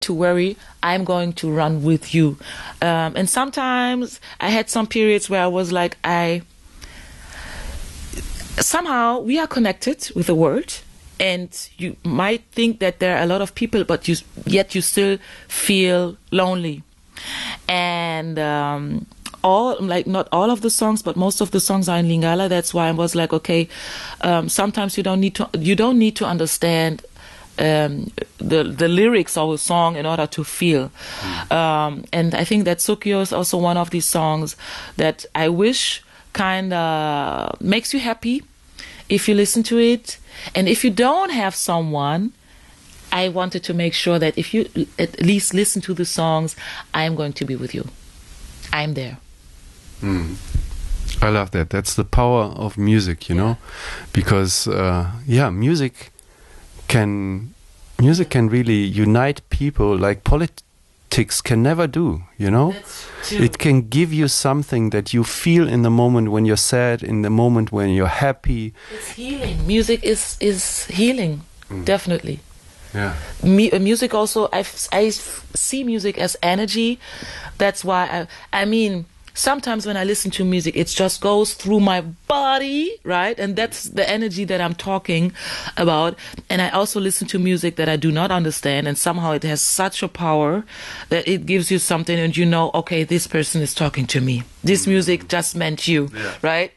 to worry, I'm going to run with you. And sometimes I had some periods where I was like, somehow we are connected with the world, and you might think that there are a lot of people, but yet you still feel lonely. And not all of the songs, but most of the songs are in Lingala. That's why I was like, okay, sometimes you don't need to understand the lyrics of a song in order to feel. And I think that Sukyo is also one of these songs that I wish kind of makes you happy if you listen to it. And if you don't have someone, I wanted to make sure that if you at least listen to the songs, I'm going to be with you. I'm there. I love that. That's the power of music, you know, because music can really unite people like politics can never do, you know. It can give you something that you feel in the moment when you're sad, in the moment when you're happy. It's healing. Music is healing, definitely. Yeah. Music also, I see music as energy. That's why I mean, sometimes when I listen to music, it just goes through my body, right? And that's the energy that I'm talking about. And I also listen to music that I do not understand, and somehow it has such a power that it gives you something, and you know, okay, this person is talking to me. This music just meant you, right?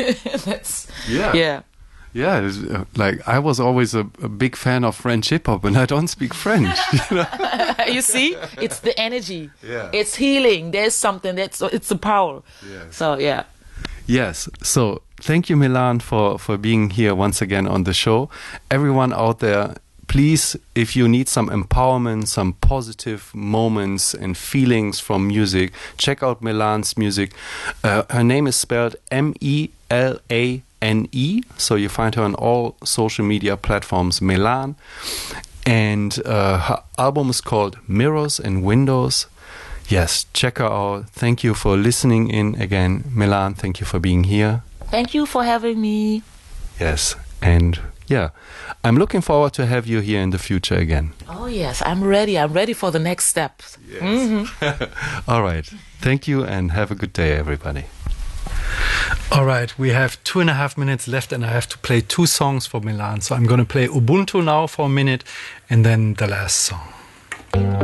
Yeah, like I was always a big fan of French hip-hop, and I don't speak French. You know? You see? It's the energy. Yeah. It's healing. There's something, it's the power. Yes. So, yeah. Yes, so thank you, Melanne, for being here once again on the show. Everyone out there, please, if you need some empowerment, some positive moments and feelings from music, check out Melanne's music. Her name is spelled Melane. So you find her on all social media platforms, Melanne. And her album is called Mirrors and Windows. Yes, check her out. Thank you for listening in again. Melanne, thank you for being here. Thank you for having me. Yes, and yeah, I'm looking forward to have you here in the future again. Oh yes, I'm ready. I'm ready for the next steps. Yes. Mm-hmm. All right. Thank you and have a good day, everybody. All right, we have 2.5 minutes left, and I have to play 2 songs for Melanne. So I'm going to play Ubuntu now for a minute, and then the last song.